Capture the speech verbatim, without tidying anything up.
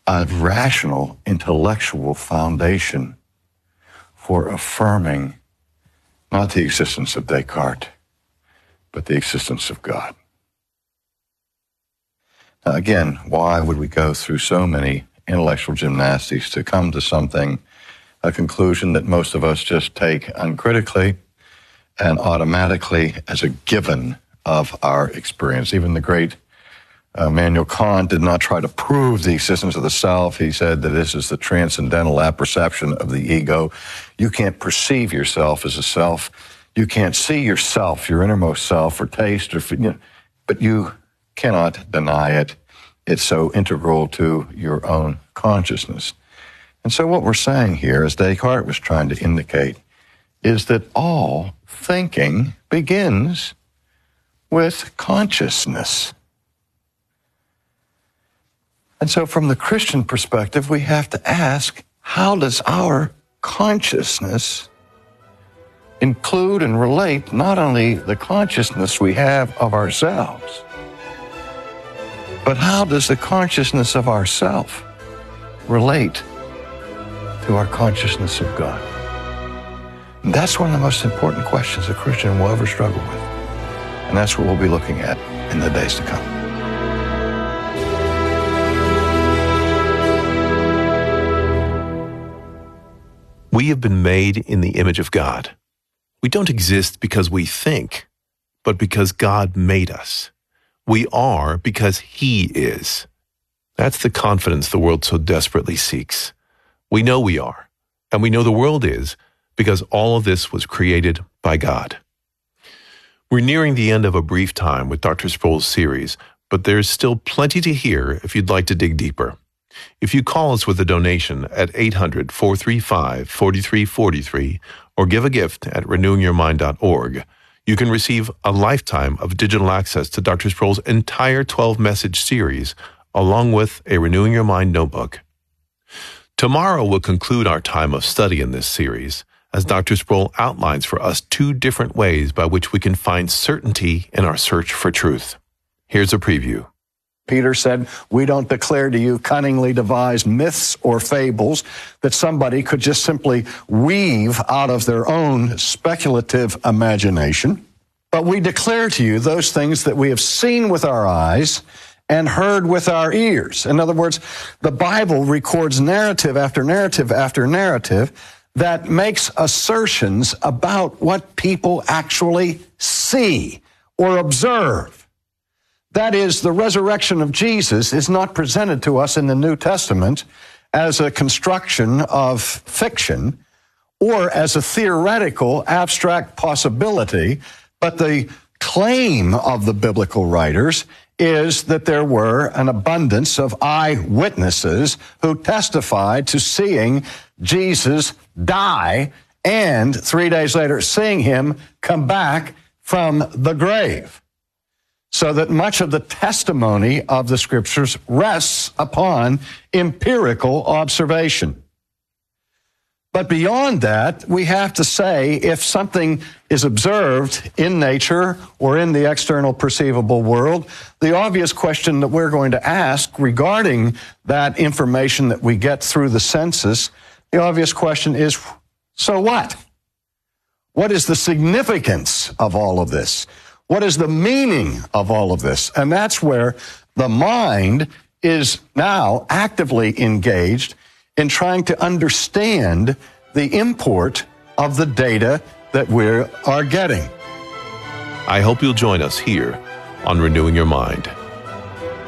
a rational, intellectual foundation for affirming not the existence of Descartes, but the existence of God. Now, again, why would we go through so many intellectual gymnastics to come to something, a conclusion that most of us just take uncritically and automatically as a given of our experience? Even the great uh, Immanuel Kant did not try to prove the existence of the self. He said that this is the transcendental apperception of the ego. You can't perceive yourself as a self. You can't see yourself, your innermost self, or taste, or you know, but you cannot deny it. It's so integral to your own consciousness. And so what we're saying here, as Descartes was trying to indicate, is that all thinking begins with consciousness. And so from the Christian perspective, we have to ask, how does our consciousness include and relate not only the consciousness we have of ourselves, but how does the consciousness of ourself relate to our consciousness of God? And that's one of the most important questions a Christian will ever struggle with. And that's what we'll be looking at in the days to come. We have been made in the image of God. We don't exist because we think, but because God made us. We are because He is. That's the confidence the world so desperately seeks. We know we are, and we know the world is, because all of this was created by God. We're nearing the end of a brief time with Doctor Sproul's series, but there's still plenty to hear if you'd like to dig deeper. If you call us with a donation at eight hundred, four three five, four three four three or give a gift at renewing your mind dot org, you can receive a lifetime of digital access to Doctor Sproul's entire twelve-message series, along with a Renewing Your Mind notebook. Tomorrow we'll conclude our time of study in this series, as Doctor Sproul outlines for us two different ways by which we can find certainty in our search for truth. Here's a preview. Peter said, we don't declare to you cunningly devised myths or fables that somebody could just simply weave out of their own speculative imagination, but we declare to you those things that we have seen with our eyes and heard with our ears. In other words, the Bible records narrative after narrative after narrative that makes assertions about what people actually see or observe. That is, the resurrection of Jesus is not presented to us in the New Testament as a construction of fiction or as a theoretical, abstract possibility, but the claim of the biblical writers is that there were an abundance of eyewitnesses who testified to seeing Jesus die and three days later seeing him come back from the grave. So that much of the testimony of the Scriptures rests upon empirical observation. But beyond that, we have to say if something is observed in nature or in the external perceivable world, the obvious question that we're going to ask regarding that information that we get through the senses, the obvious question is, so what? What is the significance of all of this? What is the meaning of all of this? And that's where the mind is now actively engaged in trying to understand the import of the data that we are getting. I hope you'll join us here on Renewing Your Mind.